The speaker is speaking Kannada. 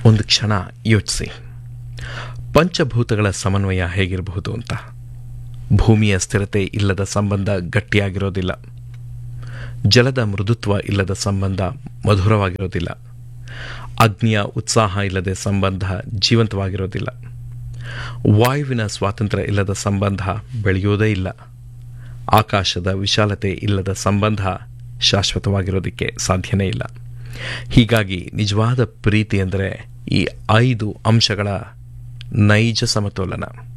ಒಂದು ಕ್ಷಣ ಯೋಚಿಸಿ, ಪಂಚಭೂತಗಳ ಸಮನ್ವಯ ಹೇಗಿರಬಹುದು ಅಂತ. ಭೂಮಿಯ ಸ್ಥಿರತೆ ಇಲ್ಲದ ಸಂಬಂಧ ಗಟ್ಟಿಯಾಗಿರೋದಿಲ್ಲ. ಜಲದ ಮೃದುತ್ವ ಇಲ್ಲದ ಸಂಬಂಧ ಮಧುರವಾಗಿರೋದಿಲ್ಲ. ಅಗ್ನಿಯ ಉತ್ಸಾಹ ಇಲ್ಲದೆ ಸಂಬಂಧ ಜೀವಂತವಾಗಿರೋದಿಲ್ಲ. ವಾಯುವಿನ ಸ್ವಾತಂತ್ರ್ಯ ಇಲ್ಲದ ಸಂಬಂಧ ಬೆಳೆಯೋದೇ ಇಲ್ಲ. ಆಕಾಶದ ವಿಶಾಲತೆ ಇಲ್ಲದ ಸಂಬಂಧ ಶಾಶ್ವತವಾಗಿರೋದಕ್ಕೆ ಸಾಧ್ಯನೇ ಇಲ್ಲ. ಹೀಗಾಗಿ ನಿಜವಾದ ಪ್ರೀತಿ ಎಂದರೆ ಈ 5 ಅಂಶಗಳ ನೈಜ ಸಮತೋಲನ.